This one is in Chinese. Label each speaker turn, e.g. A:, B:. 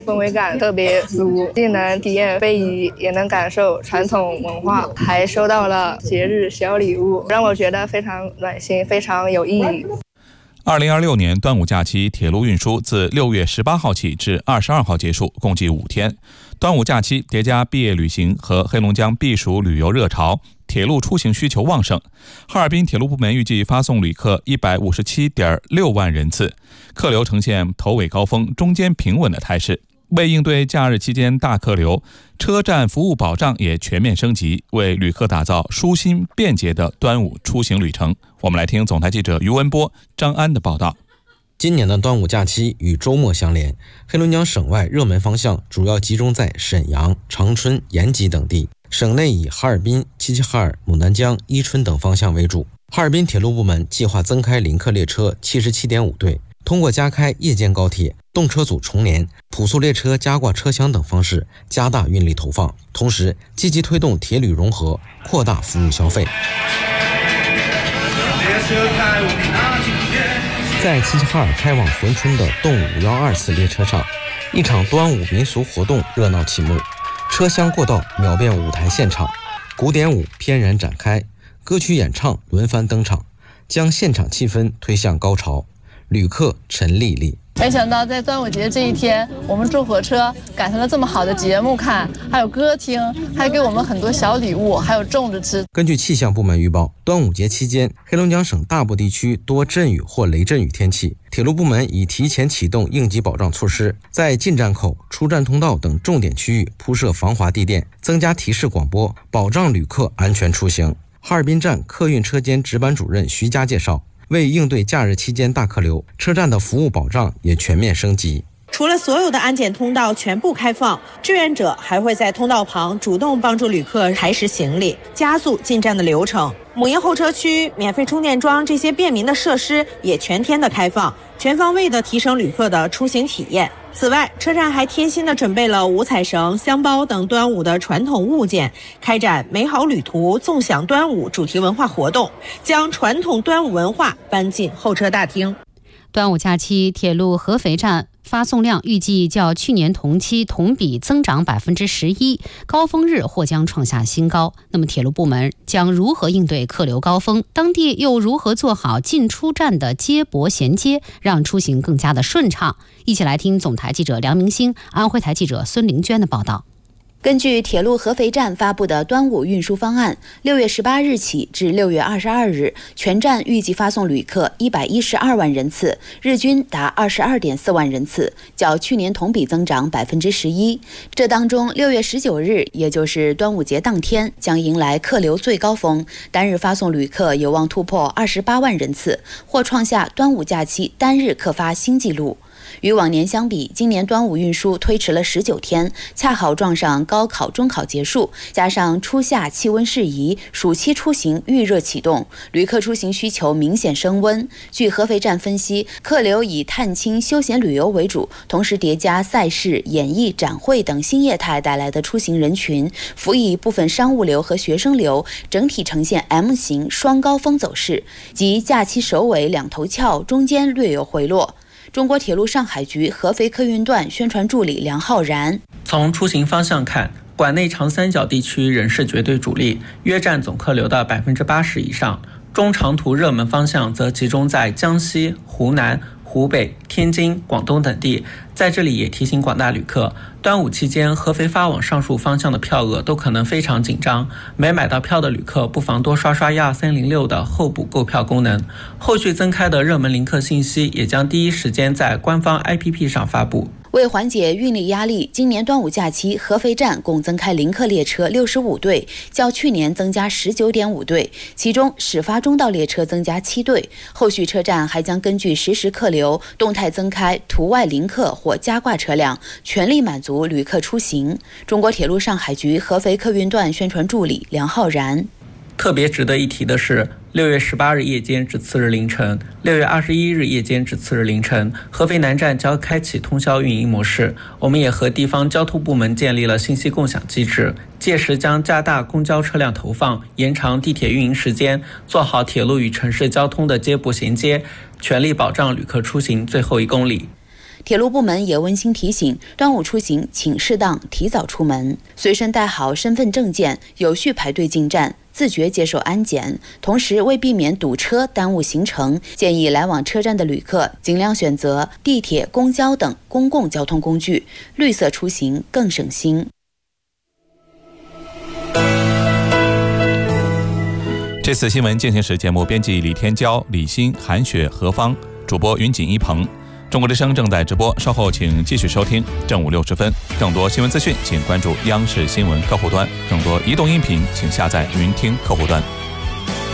A: 氛围感特别足，既能体验非遗，也能感受传统文化，还收到了节日小礼物，让我觉得非常暖心，非常有意义。
B: 2026年端午假期铁路运输自6月18号起至22号结束，共计5天。端午假期叠加毕业旅行和黑龙江避暑旅游热潮，铁路出行需求旺盛。哈尔滨铁路部门预计发送旅客157.6万人次，客流呈现头尾高峰、中间平稳的态势。为应对假日期间大客流，车站服务保障也全面升级，为旅客打造舒心便捷的端午出行旅程。我们来听总台记者于文波、张安的报道。
C: 今年的端午假期与周末相连，黑龙江省外热门方向主要集中在沈阳、长春、延吉等地，省内以哈尔滨、齐齐哈尔、牡丹江、伊春等方向为主。哈尔滨铁路部门计划增开临客列车77.5对，通过加开夜间高铁、动车组重联、普速列车加挂车厢等方式加大运力投放，同时积极推动铁旅融合，扩大服务消费。在齐齐哈尔开往珲春的动物512次列车上，一场端午民俗活动热闹启幕，车厢过道秒变舞台现场，古典舞翩然展开，歌曲演唱轮番登场，将现场气氛推向高潮。旅客陈丽丽：
D: 没想到在端午节这一天，我们坐火车赶上了这么好的节目看，还有歌听，还给我们很多小礼物，还有粽子吃。
C: 根据气象部门预报，端午节期间，黑龙江省大部地区多阵雨或雷阵雨天气。铁路部门已提前启动应急保障措施，在进站口、出站通道等重点区域铺设防滑地垫，增加提示广播，保障旅客安全出行。哈尔滨站客运车间值班主任徐佳介绍，为应对假日期间大客流，车站的服务保障也全面升级。
E: 除了所有的安检通道全部开放，志愿者还会在通道旁主动帮助旅客抬拾行李，加速进站的流程。母婴候车区、免费充电桩这些便民的设施也全天的开放，全方位的提升旅客的出行体验。此外，车站还贴心的准备了五彩绳、香包等端午的传统物件，开展美好旅途纵享端午主题文化活动，将传统端午文化搬进候车大厅。
F: 端午假期铁路合肥站发送量预计较去年同期同比增长11%，高峰日或将创下新高。那么铁路部门将如何应对客流高峰？当地又如何做好进出站的接驳衔接，让出行更加的顺畅？一起来听总台记者梁明星、安徽台记者孙玲娟的报道。
G: 根据铁路合肥站发布的端午运输方案，6月18日起至6月22日，全站预计发送旅客112万人次，日均达22.4万人次，较去年同比增长11%。这当中，6月19日，也就是端午节当天，将迎来客流最高峰，单日发送旅客有望突破28万人次，或创下端午假期单日客发新纪录。与往年相比，今年端午运输推迟了19天，恰好撞上高考、中考结束，加上初夏气温适宜，暑期出行预热启动，旅客出行需求明显升温。据合肥站分析，客流以探亲、休闲旅游为主，同时叠加赛事、演艺、展会等新业态带来的出行人群，辅以部分商务流和学生流，整体呈现 M 型双高峰走势，即假期首尾两头翘，中间略有回落。中国铁路上海局合肥客运段宣传助理梁浩然：
H: 从出行方向看，管内长三角地区仍是绝对主力，约占总客流的80%以上。中长途热门方向则集中在江西、湖南、湖北、天津、广东等地。在这里也提醒广大旅客，端午期间合肥发往上述方向的票额都可能非常紧张，没买到票的旅客不妨多刷刷12306的候补购票功能。后续增开的热门临客信息也将第一时间在官方 APP 上发布。
G: 为缓解运力压力，今年端午假期合肥站共增开临客列车65对，较去年增加19.5对，其中始发终到列车增加7对。后续车站还将根据实时客流动态增开途外临客或加挂车辆，全力满足旅客出行。中国铁路上海局合肥客运段宣传助理梁浩然：
H: 特别值得一提的是，6月18日夜间至次日凌晨，6月21日夜间至次日凌晨，合肥南站将开启通宵运营模式。我们也和地方交通部门建立了信息共享机制，届时将加大公交车辆投放，延长地铁运营时间，做好铁路与城市交通的接驳衔接，全力保障旅客出行最后1公里。
G: 铁路部门也温馨提醒，端午出行请适当提早出门，随身带好身份证件，有序排队进站，自觉接受安检。同时，为避免堵车耽误行程，建议来往车站的旅客尽量选择地铁、公交等公共交通工具，绿色出行更省心。
B: 这次新闻进行时节目编辑李天骄、李欣、韩雪、何芳，主播云锦一鹏。中国之声正在直播，稍后请继续收听正午60分。更多新闻资讯，请关注央视新闻客户端；更多移动音频，请下载云听客户端。